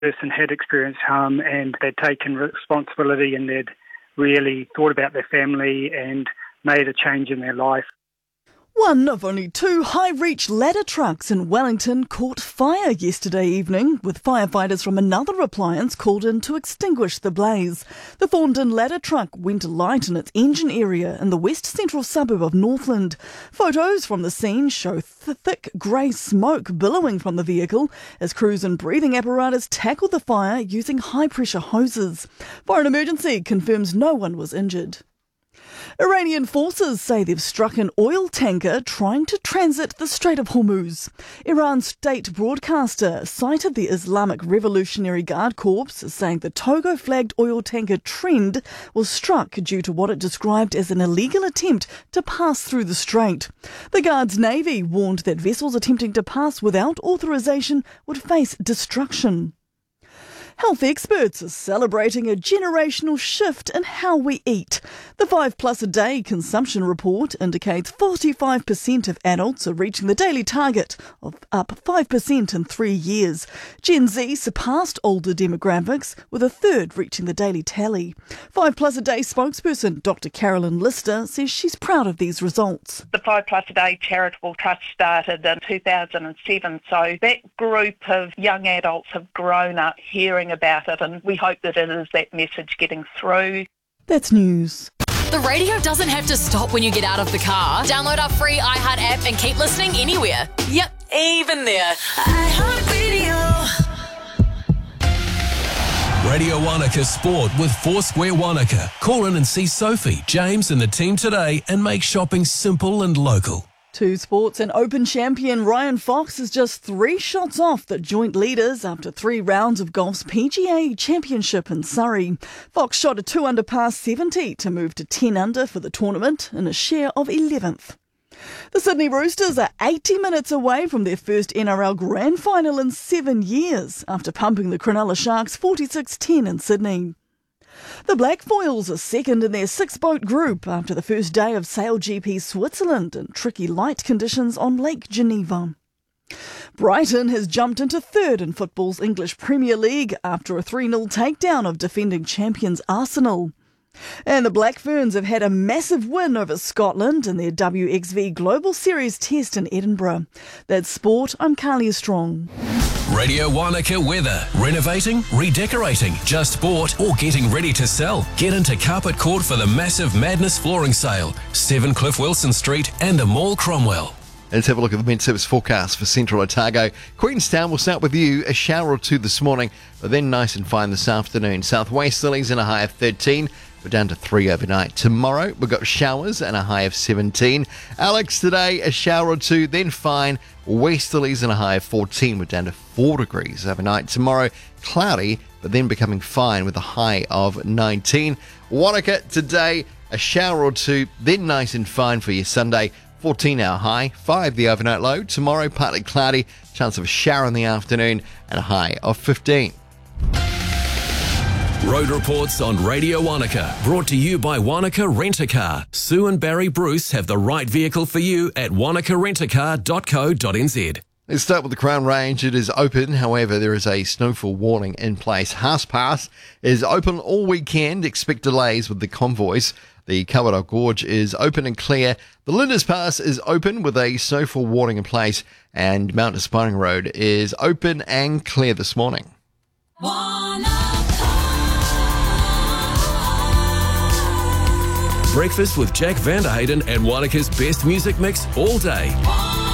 person had experienced harm and they'd taken responsibility and they'd really thought about their family and made a change in their life. One of only 2 high-reach ladder trucks in Wellington caught fire yesterday evening, with firefighters from another appliance called in to extinguish the blaze. The Thorndon ladder truck went alight in its engine area in the west central suburb of Northland. Photos from the scene show thick grey smoke billowing from the vehicle as crews and breathing apparatus tackled the fire using high-pressure hoses. Foreign Emergency confirms no one was injured. Iranian forces say they've struck an oil tanker trying to transit the Strait of Hormuz. Iran's state broadcaster cited the Islamic Revolutionary Guard Corps as saying the Togo-flagged oil tanker Trend was struck due to what it described as an illegal attempt to pass through the strait. The Guard's navy warned that vessels attempting to pass without authorization would face destruction. Health experts are celebrating a generational shift in how we eat. The 5+ a day consumption report indicates 45% of adults are reaching the daily target of up 5% in 3 years. Gen Z surpassed older demographics, with a third reaching the daily tally. 5+ a day spokesperson Dr. Carolyn Lister says she's proud of these results. The 5+ a day charitable trust started in 2007, so that group of young adults have grown up hearing about it, and we hope that it is that message getting through. That's news. The radio doesn't have to stop when you get out of the car. Download our free iHeart app and keep listening anywhere. Yep, even there. iHeartRadio. Radio Wanaka Sport with Foursquare Wanaka. Call in and see Sophie, James and the team today and make shopping simple and local. 2 Sports and Open champion Ryan Fox is just 3 shots off the joint leaders after 3 rounds of golf's PGA Championship in Surrey. Fox shot a 2-under par 70 to move to 10 under for the tournament in a share of 11th. The Sydney Roosters are 80 minutes away from their first NRL Grand Final in 7 years after pumping the Cronulla Sharks 46-10 in Sydney. The Black Foils are second in their 6-boat group after the first day of Sail GP Switzerland in tricky light conditions on Lake Geneva. Brighton has jumped into third in football's English Premier League after a 3-0 takedown of defending champions Arsenal. And the Black Ferns have had a massive win over Scotland in their WXV Global Series test in Edinburgh. That's sport. I'm Carlia Strong. Radio Wanaka weather. Renovating, redecorating, just bought or getting ready to sell. Get into Carpet Court for the massive Madness Flooring Sale. 7 Cliff Wilson Street and the Mall Cromwell. Let's have a look at the Met Service forecast for Central Otago. Queenstown, we'll start with you. A shower or 2 this morning, but then nice and fine this afternoon. Southwesterlies and a high of 13. We're down to 3 overnight. Tomorrow, we've got showers and a high of 17. Alex, today, a shower or 2, then fine. Westerlies and a high of 14. We're down to 4 degrees overnight. Tomorrow, cloudy, but then becoming fine with a high of 19. Wanaka, today, a shower or 2, then nice and fine for your Sunday. 14-hour high, 5 the overnight low. Tomorrow, partly cloudy, chance of a shower in the afternoon, and a high of 15. Road reports on Radio Wanaka, brought to you by Wanaka Rent-A-Car. Sue and Barry Bruce have the right vehicle for you at wanakarentacar.co.nz. Let's start with the Crown Range. It is open, however, there is a snowfall warning in place. Haas Pass is open all weekend. Expect delays with the convoys. The Kawarau Gorge is open and clear. The Linders Pass is open with a snowfall warning in place. And Mount Aspiring Road is open and clear this morning. Breakfast with Jack Vanderhayden and Wanaka's best music mix all day.